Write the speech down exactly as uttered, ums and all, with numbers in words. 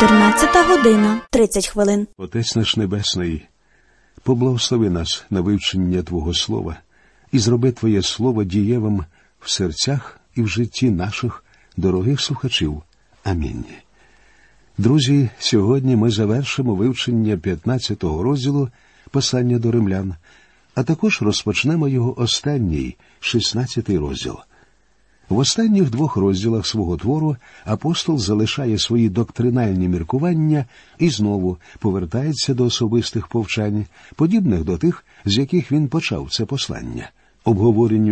чотирнадцята година тридцять хвилин. Отець наш Небесний, поблагослови нас на вивчення Твого Слова і зроби Твоє Слово дієвим в серцях і в житті наших дорогих слухачів. Амінь. Друзі, сьогодні ми завершимо вивчення п'ятнадцятого розділу Послання до римлян, а також розпочнемо його останній, шістнадцятий розділ. В останніх двох розділах свого твору апостол залишає свої доктринальні міркування і знову повертається до особистих повчань, подібних до тих, з яких він почав це послання. Обговоренню